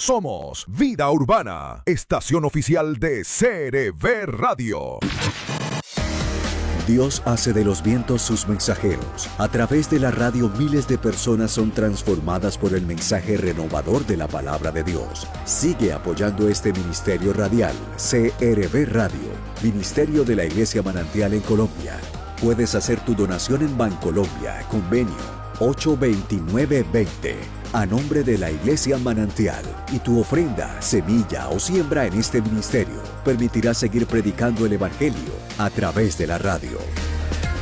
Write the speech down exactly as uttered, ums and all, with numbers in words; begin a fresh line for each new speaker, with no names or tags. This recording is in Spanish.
Somos Vida Urbana, estación oficial de C R V Radio.
Dios hace de los vientos sus mensajeros. A través de la radio miles de personas son transformadas por el mensaje renovador de la palabra de Dios. Sigue apoyando este ministerio radial, C R V Radio, Ministerio de la Iglesia Manantial en Colombia. Puedes hacer tu donación en Bancolombia, convenio ocho veintinueve veinte, a nombre de la Iglesia Manantial, y tu ofrenda, semilla o siembra en este ministerio permitirá seguir predicando el Evangelio a través de la radio.